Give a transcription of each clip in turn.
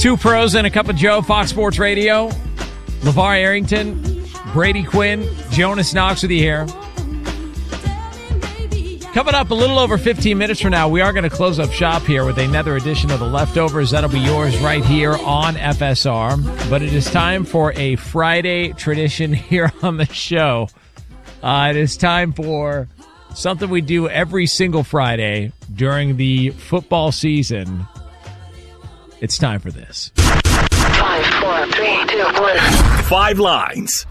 Two pros and a cup of Joe, Fox Sports Radio. LeVar Arrington, Brady Quinn, Jonas Knox with you here. Coming up a little over 15 minutes from now, we are going to close up shop here with another edition of The Leftovers. That'll be yours right here on FSR. But it is time for a Friday tradition here on the show. It is time for something we do every single Friday during the football season. It's time for this. 5, 4, 3, 2, 1. 5 lines.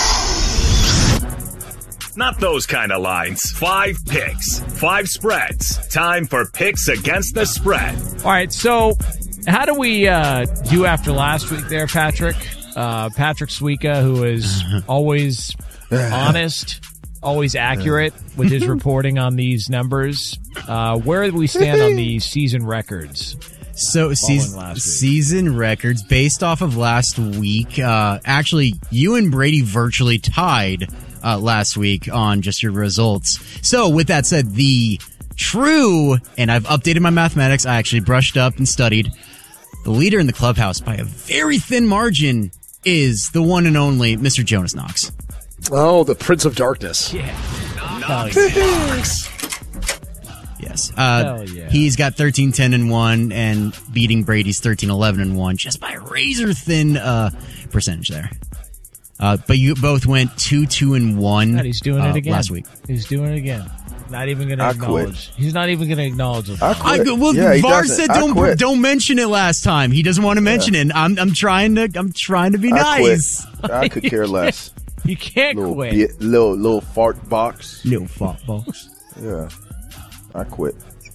Not those kind of lines. 5 picks. 5 spreads. Time for picks against the spread. All right, so how do we do after last week there, Patrick? Patrick Suika, who is always honest, always accurate with his reporting on these numbers. Where do we stand on the season records? So season records based off of last week. Actually, you and Brady virtually tied last week on just your results. So with that said, the true, and I've updated my mathematics, I actually brushed up and studied, the leader in the clubhouse by a very thin margin is the one and only Mr. Jonas Knox. Oh, the Prince of Darkness. Yeah. Knox. Yes. Hell yeah. He's got 13-10-1 and beating Brady's 13-11-1 just by a razor thin percentage there. But you both went 2-2-1. God, he's doing it again last week. He's doing it again. Not even going to acknowledge. He's not even going to acknowledge it. VAR said don't mention it last time. He doesn't want to mention it. I'm trying to be nice. I could care less. You can't quit. Little fart box. Little fart box. Yeah. I quit.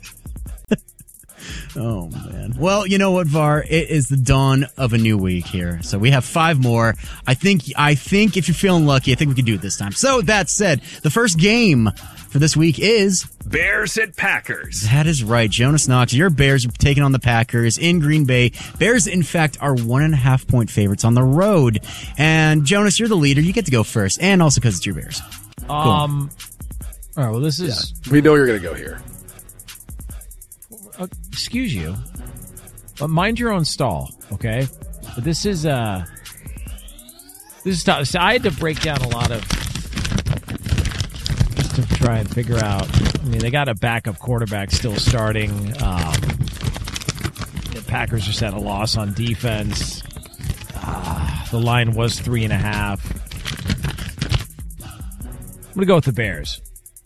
Oh, man. Well, you know what, VAR? It is the dawn of a new week here. So we have 5 more. I think if you're feeling lucky, I think we can do it this time. So that said, the first game for this week is Bears at Packers. That is right. Jonas Knox, your Bears are taking on the Packers in Green Bay. Bears, in fact, are 1.5-point favorites on the road. And Jonas, you're the leader. You get to go first. And also because it's your Bears. All right, well, this is... Yeah, we know you're going to go here. Excuse you, but mind your own stall, okay? But this is tough. So I had to break down a lot of just to try and figure out. I mean, they got a backup quarterback still starting. The Packers just had a loss on defense. The line was 3.5. I'm gonna go with the Bears.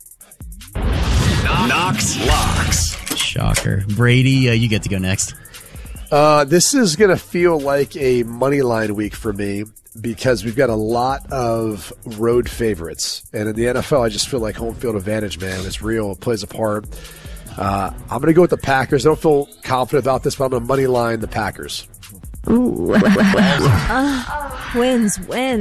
Knox locks. Shocker. Brady, you get to go next. This is going to feel like a money line week for me because we've got a lot of road favorites. And in the NFL, I just feel like home field advantage, man. It's real. It plays a part. I'm going to go with the Packers. I don't feel confident about this, but I'm going to money line the Packers. Ooh. Wins.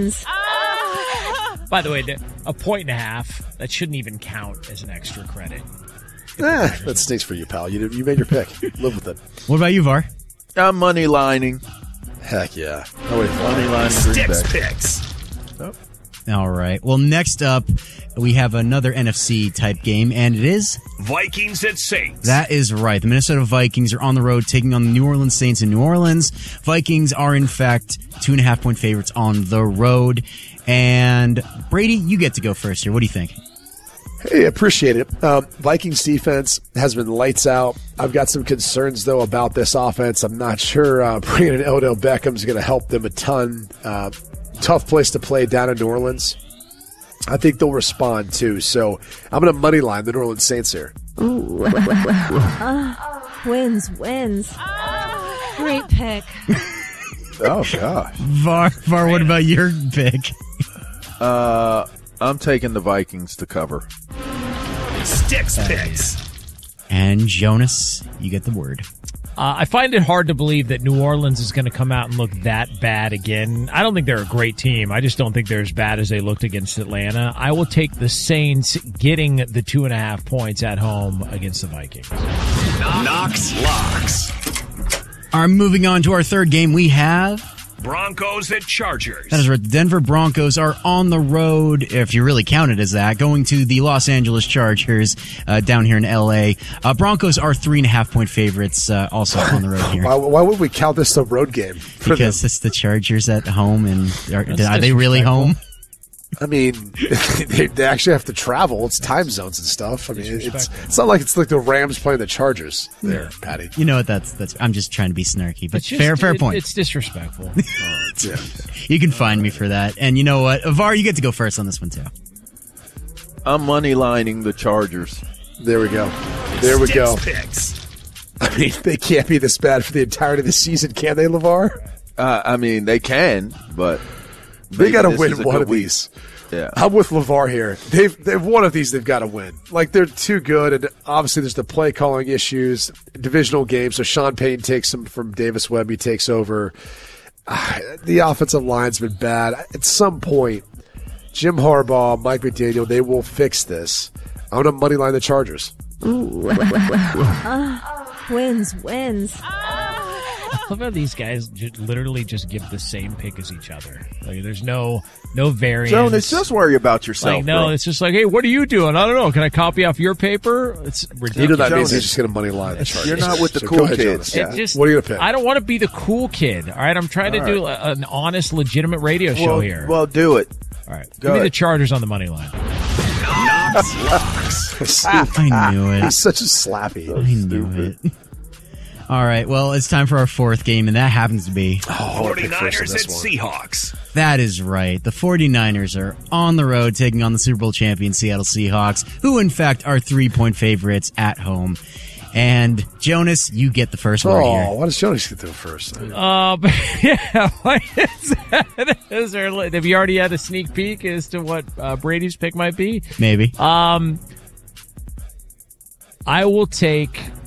By the way, 1.5, that shouldn't even count as an extra credit. That stinks for you, pal. You made your pick. Live with it. What about you, VAR? I'm money lining. Heck yeah. Oh, wait, money lining Green Bay. Sticks picks. Oh. All right. Well, next up, we have another NFC type game, and it is Vikings at Saints. That is right. The Minnesota Vikings are on the road taking on the New Orleans Saints in New Orleans. Vikings are, in fact, 2.5-point favorites on the road. And Brady, you get to go first here. What do you think? Hey, appreciate it. Vikings defense has been lights out. I've got some concerns, though, about this offense. I'm not sure bringing in Odell Beckham is going to help them a ton. Tough place to play down in New Orleans. I think they'll respond, too. So I'm going to money line the New Orleans Saints here. Ooh. Wins. Great pick. Oh, gosh. VAR, what about your pick? I'm taking the Vikings to cover. Sticks picks. And Jonas, you get the word. I find it hard to believe that New Orleans is going to come out and look that bad again. I don't think they're a great team. I just don't think they're as bad as they looked against Atlanta. I will take the Saints getting the 2.5 points at home against the Vikings. Knox locks. Moving on to our third game, we have Broncos at Chargers. That is right. The Denver Broncos are on the road, if you really count it as that, going to the Los Angeles Chargers down here in L.A. Broncos are 3.5-point favorites also on the road here. Why would we count this a road game? Because it's the Chargers at home, and are they really home? I mean, they actually have to travel. It's time zones and stuff. I mean, it's not like it's like the Rams playing the Chargers there, Patty. You know what? That's. I'm just trying to be snarky, but fair point. It's disrespectful. Yeah. You can find me for that. And you know what? Avar, you get to go first on this one, too. I'm money lining the Chargers. There we go. There we go. Picks. I mean, they can't be this bad for the entirety of the season, can they, LeVar? I mean, they can, but they got to win one of these. Yeah. I'm with LeVar here. They've one of these they've got to win. Like, they're too good, and obviously there's the play calling issues, divisional games. So Sean Payton takes them from Davis Webb. He takes over. The offensive line's been bad. At some point, Jim Harbaugh, Mike McDaniel, they will fix this. I want to moneyline the Chargers. Ooh. Wins. I love how these guys literally just give the same pick as each other. Like, there's no variance. Jonas, just worry about yourself. Like, no, bro. it's just like, hey, what are you doing? I don't know. Can I copy off your paper? It's ridiculous. You know that means Jonas, he's just going to money line the Chargers. You're not with the So cool go ahead, kids. Jonas. Yeah. What are you going to pick? I don't want to be the cool kid. All right, I'm trying to do an honest, legitimate radio show here. Well, do it. All right, go give me the ahead. Chargers on the money line. I knew it. He's such a slappy. I knew it. All right, well, it's time for our fourth game, and that happens to be... 49ers at Seahawks. That is right. The 49ers are on the road taking on the Super Bowl champion Seattle Seahawks, who, in fact, are 3-point favorites at home. And, Jonas, you get the first word here. Why does Jonas get to go first? Yeah, what is that? Have you already had a sneak peek as to what Brady's pick might be? Maybe. I will take